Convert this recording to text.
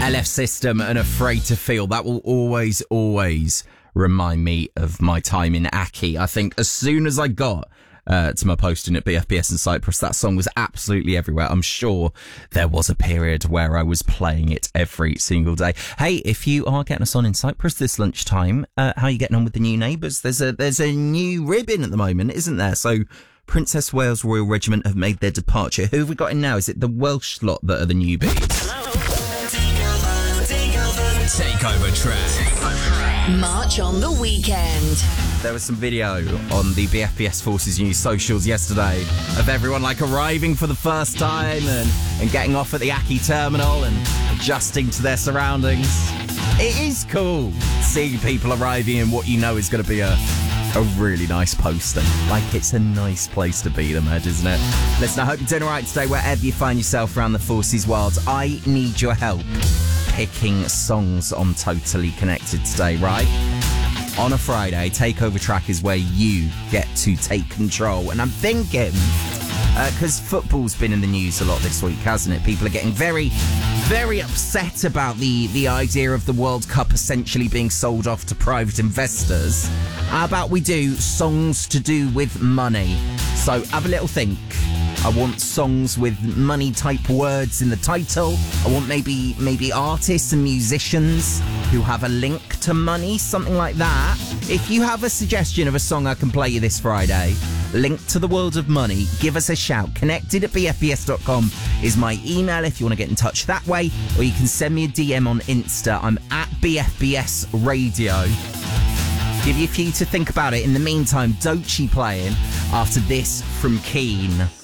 LF System and Afraid to Feel. That will always remind me of my time in Aki. I think as soon as I got to my posting at BFBS in Cyprus, that song was absolutely everywhere. I'm sure there was a period where I was playing it every single day. Hey, if you are getting us on in Cyprus this lunchtime, how are you getting on with the new neighbours? There's a new ribbon at the moment, isn't there? So Princess Wales Royal Regiment have made their departure. Who have we got in now? Is it the Welsh lot that are the newbies? Takeover track. March on the weekend. There was some video on the BFBS Forces News socials yesterday of everyone arriving for the first time and getting off at the Aki terminal and adjusting to their surroundings. It is cool seeing people arriving in what you know is going to be a really nice posting. It's a nice place to be, the Med, isn't it? Listen, I hope you're doing all right today wherever you find yourself around the Forces world. I need your help picking songs on Totally Connected today, right? On a Friday, Takeover Track is where you get to take control. And I'm thinking, because football's been in the news a lot this week, hasn't it? People are getting very, very upset about the idea of the World Cup essentially being sold off to private investors. How about we do songs to do with money? So have a little think. I want songs with money-type words in the title. I want maybe artists and musicians who have a link to money, something like that. If you have a suggestion of a song I can play you this Friday, linked to the world of money, give us a shout. connected@bfbs.com is my email if you want to get in touch that way, or you can send me a DM on Insta. I'm at BFBS Radio. Give you a few to think about it. In the meantime, Doechii playing after this from Keane.